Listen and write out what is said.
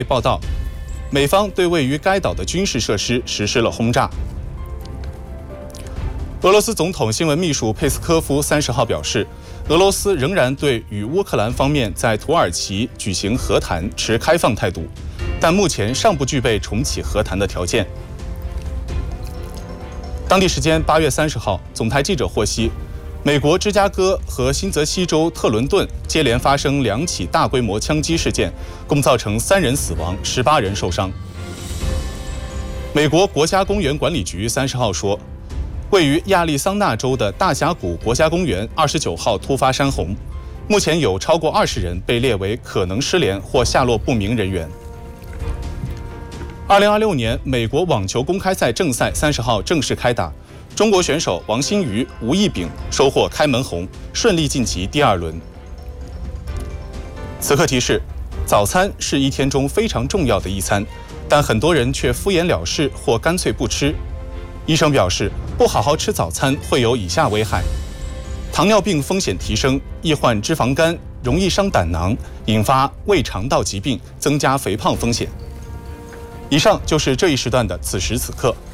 报道，美方对位于该岛的军事设施实施了轰炸。俄罗斯总统新闻秘书佩斯科夫30号表示，俄罗斯仍然对与乌克兰方面在土耳其举行和谈持开放态度，但目前尚不具备重启和谈的条件。当地时间8月30号，总台记者获悉，美国芝加哥和新泽西州特伦顿接连发生2起大规模枪击事件，共造成3人死亡，18人受伤。美国国家公园管理局30号说，位于亚利桑那州的大峡谷国家公园29号突发山洪，目前有超过20人被列为可能失联或下落不明人员。2026年美国网球公开赛正赛30号正式开打，中国选手王欣瑜、吴亦丙收获开门红，顺利晋级第2轮。此刻提示：早餐是一天中非常重要的一餐，但很多人却敷衍了事或干脆不吃。医生表示，不好好吃早餐会有以下危害：糖尿病风险提升，易患脂肪肝，容易伤胆囊，引发胃肠道疾病，增加肥胖风险。以上就是这一时段的此时此刻。